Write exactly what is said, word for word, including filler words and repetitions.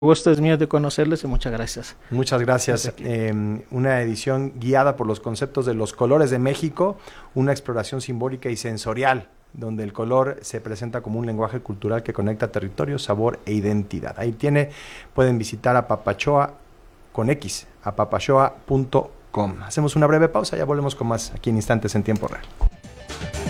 Gusto es mío de conocerles y muchas gracias. Muchas gracias. Eh, una edición guiada por los conceptos de los colores de México, una exploración simbólica y sensorial, donde el color se presenta como un lenguaje cultural que conecta territorio, sabor e identidad. Ahí tiene, pueden visitar a Papachoa con X, a papachoa punto com. Hacemos una breve pausa, ya volvemos con más aquí en Instantes en Tiempo Real.